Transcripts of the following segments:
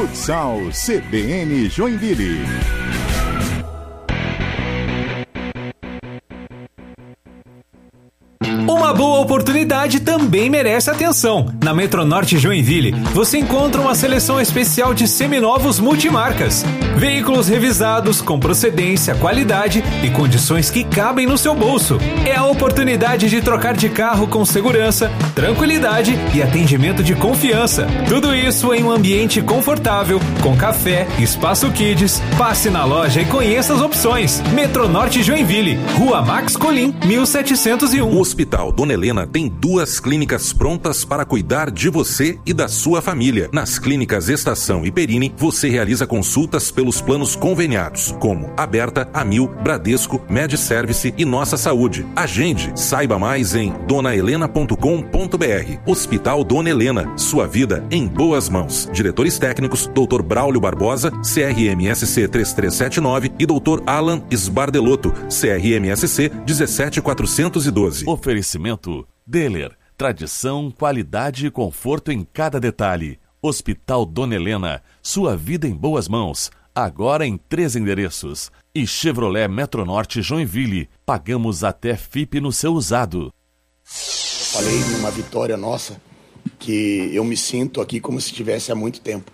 Futsal CBN Joinville. Uma boa oportunidade também merece atenção. Na Metronorte Joinville, você encontra uma seleção especial de seminovos multimarcas. Veículos revisados com procedência, qualidade e condições que cabem no seu bolso. É a oportunidade de trocar de carro com segurança, tranquilidade e atendimento de confiança. Tudo isso em um ambiente confortável, com café, espaço kids. Passe na loja e conheça as opções. Metronorte Joinville, Rua Max Colim, 1701. O Hospital Dona Helena tem 2 clínicas prontas para cuidar de você e da sua família. Nas clínicas Estação e Perini, você realiza consultas pelos planos conveniados, como Aberta, Amil, Bradesco, MedService e Nossa Saúde. Agende, saiba mais em donahelena.com.br. Hospital Dona Helena, sua vida em boas mãos. Diretores técnicos, Dr. Braulio Barbosa, CRMSC 3379 e Dr. Alan Sbardelotto, CRMSC 17412. Oferecimento Deller, tradição, qualidade e conforto em cada detalhe. Hospital Dona Helena, sua vida em boas mãos, agora em 3 endereços. E Chevrolet Metronorte Joinville, pagamos até FIP no seu usado. Falei numa vitória nossa que eu me sinto aqui como se estivesse há muito tempo.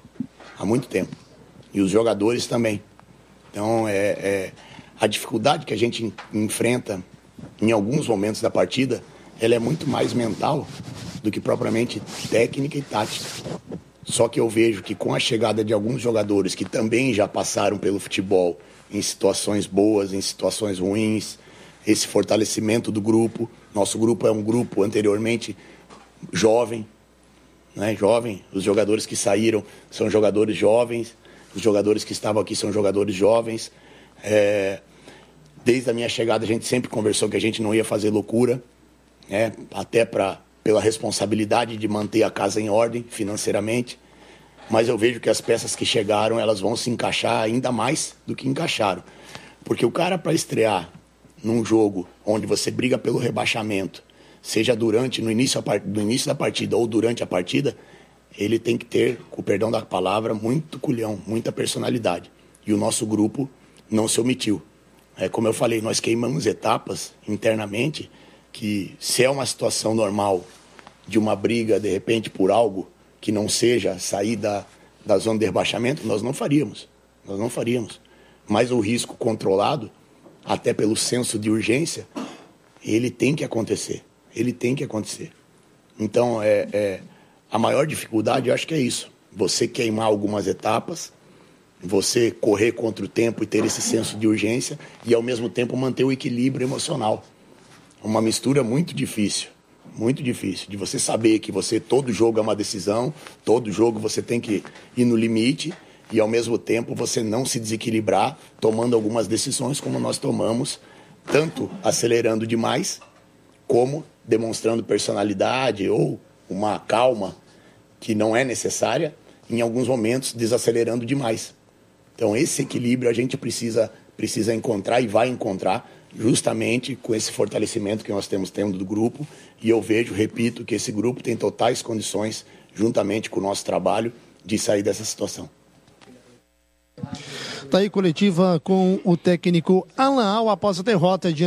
E os jogadores também. Então, a dificuldade que a gente enfrenta em alguns momentos da partida, ela é muito mais mental do que propriamente técnica e tática. Só que eu vejo que com a chegada de alguns jogadores que também já passaram pelo futebol em situações boas, em situações ruins, esse fortalecimento do grupo. Nosso grupo é um grupo anteriormente jovem, né? Jovem. Os jogadores que saíram são jogadores jovens, os jogadores que estavam aqui são jogadores jovens. Desde a minha chegada a gente sempre conversou que a gente não ia fazer loucura, né? Até pela responsabilidade de manter a casa em ordem financeiramente, mas eu vejo que as peças que chegaram, elas vão se encaixar ainda mais do que encaixaram, porque o cara, para estrear num jogo onde você briga pelo rebaixamento, seja no início da partida ou durante a partida, ele tem que ter, com o perdão da palavra, muito culhão, muita personalidade, e o nosso grupo não se omitiu. Como eu falei, nós queimamos etapas internamente que, se é uma situação normal de uma briga, de repente, por algo que não seja sair da zona de rebaixamento, nós não faríamos. Mas o risco controlado, até pelo senso de urgência, ele tem que acontecer. Então, a maior dificuldade, eu acho que é isso. Você queimar algumas etapas, você correr contra o tempo e ter esse senso de urgência e, ao mesmo tempo, manter o equilíbrio emocional. Uma mistura muito difícil, de você saber que todo jogo é uma decisão, todo jogo você tem que ir no limite e, ao mesmo tempo, você não se desequilibrar tomando algumas decisões como nós tomamos, tanto acelerando demais, como demonstrando personalidade ou uma calma que não é necessária, em alguns momentos desacelerando demais. Então, esse equilíbrio a gente precisa encontrar e vai encontrar justamente com esse fortalecimento que nós temos tendo do grupo. E eu repito, que esse grupo tem totais condições, juntamente com o nosso trabalho, de sair dessa situação. Tá aí coletiva com o técnico Alan Al após a derrota diante